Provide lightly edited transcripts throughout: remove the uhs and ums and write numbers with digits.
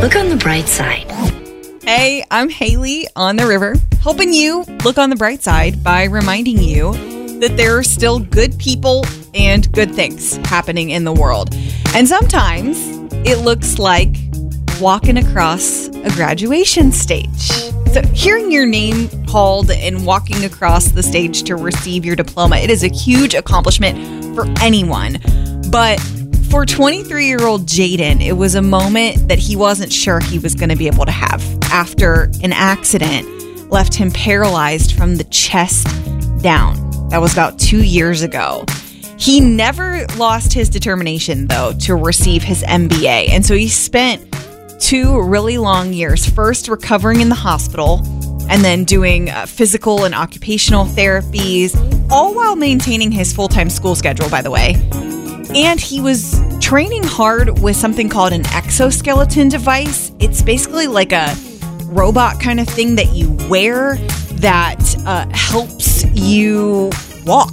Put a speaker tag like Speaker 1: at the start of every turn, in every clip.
Speaker 1: Look on the bright side.
Speaker 2: Hey, I'm Haley on the river, helping you look on the bright side by reminding you that there are still good people and good things happening in the world. And sometimes it looks like walking across a graduation stage. So hearing your name called and walking across the stage to receive your diploma, it is a huge accomplishment for anyone. But for 23-year-old Jaden, it was a moment that he wasn't sure he was going to be able to have after an accident left him paralyzed from the chest down. That was about 2 years ago. He never lost his determination, though, to receive his MBA. And so he spent 2 really long years, first recovering in the hospital and then doing physical and occupational therapies, all while maintaining his full-time school schedule, by the way. And he was training hard with something called an exoskeleton device. It's basically like a robot kind of thing that you wear that helps you walk.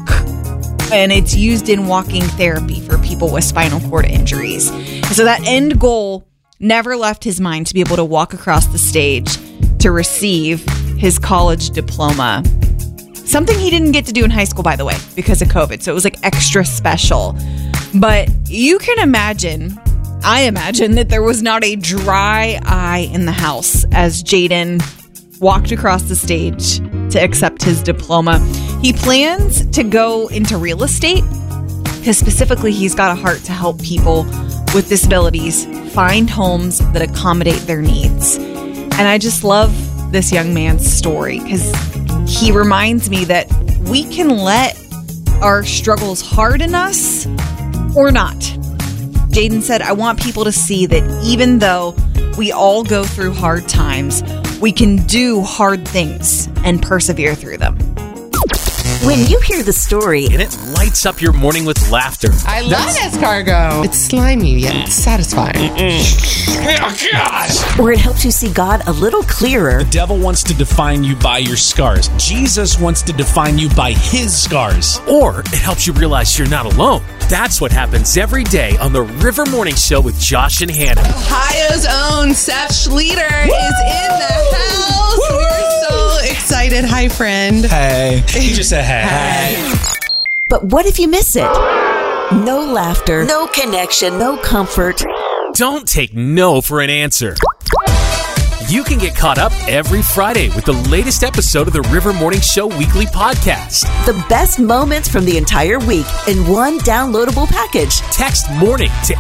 Speaker 2: And it's used in walking therapy for people with spinal cord injuries. So that end goal never left his mind, to be able to walk across the stage to receive his college diploma. Something he didn't get to do in high school, by the way, because of COVID. So it was like extra special. But you can imagine, I imagine, that there was not a dry eye in the house as Jaden walked across the stage to accept his diploma. He plans to go into real estate because specifically he's got a heart to help people with disabilities find homes that accommodate their needs. And I just love this young man's story because he reminds me that we can let our struggles harden us or not. Jaden said, I want people to see that even though we all go through hard times, we can do hard things and persevere through them.
Speaker 3: When you hear the story,
Speaker 4: and it lights up your morning with laughter.
Speaker 5: I love escargot. It's slimy yet satisfying.
Speaker 4: Oh, God.
Speaker 3: Or it helps you see God a little clearer.
Speaker 4: The devil wants to define you by your scars. Jesus wants to define you by his scars. Or it helps you realize you're not alone. That's what happens every day on the River Morning Show with Josh and Hannah.
Speaker 5: Ohio's own Seth Schleter is in the house.
Speaker 4: Woo!
Speaker 5: We're so excited. Hi, friend.
Speaker 4: Hey. He just said hey.
Speaker 3: But what if you miss it? No laughter, no connection, no comfort.
Speaker 4: Don't take no for an answer. You can get caught up every Friday with the latest episode of the River Morning Show weekly podcast.
Speaker 3: The best moments from the entire week in one downloadable package.
Speaker 4: Text MORNING to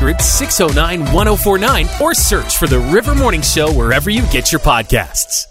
Speaker 4: 800-609-1049 or search for the River Morning Show wherever you get your podcasts.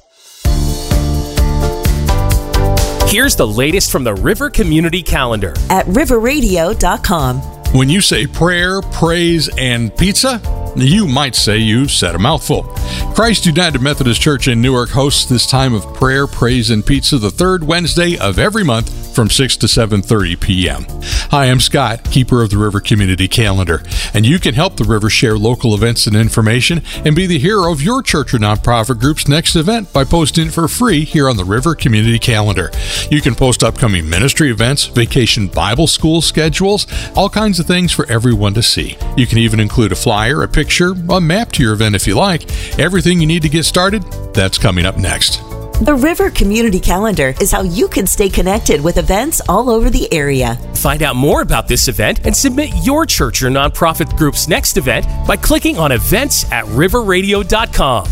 Speaker 4: Here's the latest from the River Community Calendar
Speaker 3: at riverradio.com.
Speaker 6: When you say prayer, praise, and pizza, you might say you've said a mouthful. Christ United Methodist Church in Newark hosts this time of prayer, praise, and pizza the third Wednesday of every month from 6 to 7:30 p.m. Hi, I'm Scott, keeper of the River Community Calendar, and you can help the River share local events and information and be the hero of your church or nonprofit group's next event by posting it for free here on the River Community Calendar. You can post upcoming ministry events, vacation Bible school schedules, all kinds of things for everyone to see. You can even include a flyer, a picture, a map to your event if you like. Everything you need to get started, that's coming up next.
Speaker 3: The River Community Calendar is how you can stay connected with events all over the area.
Speaker 4: Find out more about this event and submit your church or nonprofit group's next event by clicking on events at riverradio.com.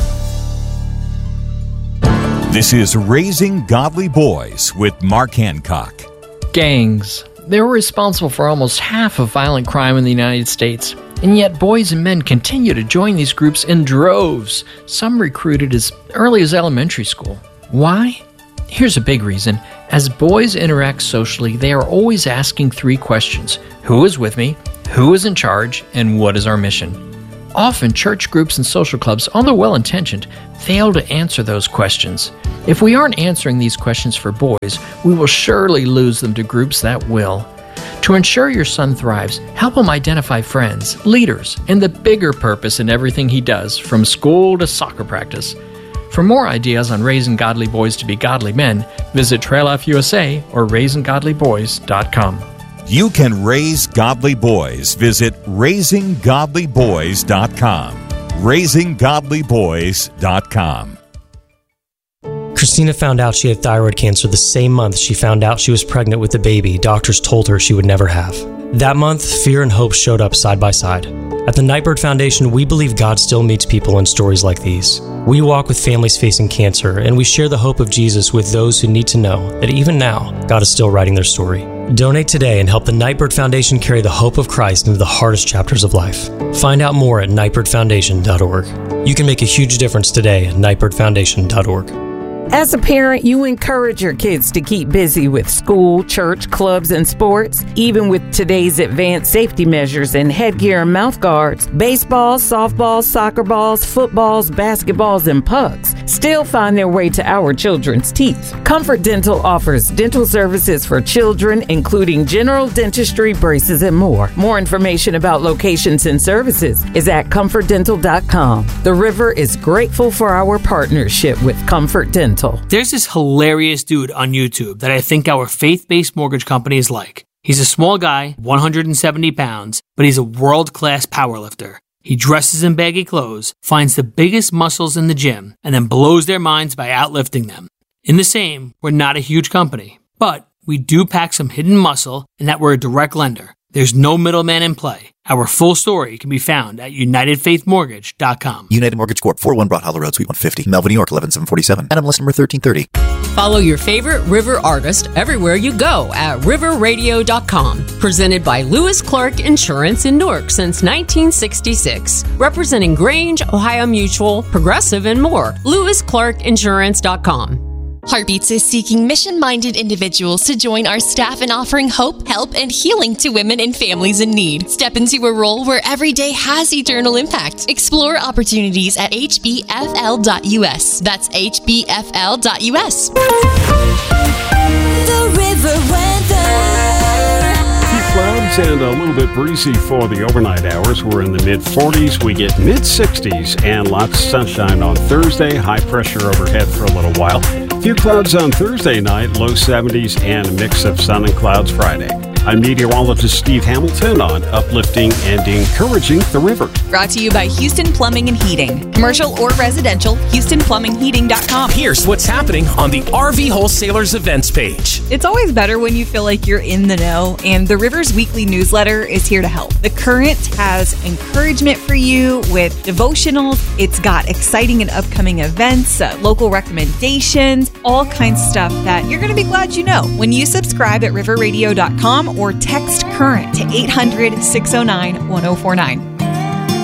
Speaker 7: This is Raising Godly Boys with Mark Hancock.
Speaker 8: Gangs. They were responsible for almost half of violent crime in the United States. And yet boys and men continue to join these groups in droves, some recruited as early as elementary school. Why? Here's a big reason. As boys interact socially, they are always asking 3 questions. Who is with me? Who is in charge? And what is our mission? Often, church groups and social clubs, although well-intentioned, fail to answer those questions. If we aren't answering these questions for boys, we will surely lose them to groups that will. To ensure your son thrives, help him identify friends, leaders, and the bigger purpose in everything he does, from school to soccer practice. For more ideas on raising godly boys to be godly men, visit Trail Life USA or raisinggodlyboys.com.
Speaker 7: You can raise godly boys. Visit raisinggodlyboys.com. RaisingGodlyBoys.com.
Speaker 1: Christina found out she had thyroid cancer the same month she found out she was pregnant with the baby doctors told her she would never have. That month, fear and hope showed up side by side. At the Nightbird Foundation, we believe God still meets people in stories like these. We walk with families facing cancer, and we share the hope of Jesus with those who need to know that even now, God is still writing their story. Donate today and help the Nightbird Foundation carry the hope of Christ into the hardest chapters of life. Find out more at nightbirdfoundation.org. You can make a huge difference today at nightbirdfoundation.org.
Speaker 9: As a parent, you encourage your kids to keep busy with school, church, clubs, and sports. Even with today's advanced safety measures and headgear and mouth guards, baseballs, softballs, soccer balls, footballs, basketballs, and pucks still find their way to our children's teeth. Comfort Dental offers dental services for children, including general dentistry, braces, and more. More information about locations and services is at comfortdental.com. The River is grateful for our partnership with Comfort Dental.
Speaker 10: There's this hilarious dude on YouTube that I think our faith-based mortgage company is like. He's a small guy, 170 pounds, but he's a world-class powerlifter. He dresses in baggy clothes, finds the biggest muscles in the gym, and then blows their minds by outlifting them. In the same, we're not a huge company, but we do pack some hidden muscle in that we're a direct lender. There's no middleman in play. Our full story can be found at UnitedFaithMortgage.com.
Speaker 11: United Mortgage Corp. 401 Broad Hollow Road, Suite 150, Melvin, New York, 11747. NMLS number 1330.
Speaker 12: Follow your favorite River artist everywhere you go at riverradio.com. Presented by Lewis Clark Insurance in Newark since 1966. Representing Grange, Ohio Mutual, Progressive, and more. LewisClarkInsurance.com.
Speaker 13: Heartbeats is seeking mission-minded individuals to join our staff in offering hope, help, and healing to women and families in need. Step into a role where every day has eternal impact. Explore opportunities at hbfl.us. That's hbfl.us.
Speaker 14: The River weather.
Speaker 15: Clouds and a little bit breezy for the overnight hours. We're in the mid-40s. We get mid-60s and lots of sunshine on Thursday. High pressure overhead for a little while. Few clouds on Thursday night, low 70s, and a mix of sun and clouds Friday. I'm meteorologist Steve Hamilton on uplifting and encouraging the river.
Speaker 2: Brought to you by Houston Plumbing and Heating. Commercial or residential, HoustonPlumbingHeating.com.
Speaker 4: Here's what's happening on the RV Wholesalers events page.
Speaker 2: It's always better when you feel like you're in the know, and the River's weekly newsletter is here to help. The Current has encouragement for you with devotionals. It's got exciting and upcoming events, local recommendations, all kinds of stuff that you're going to be glad you know when you subscribe at riverradio.com or text Current to 800-609-1049.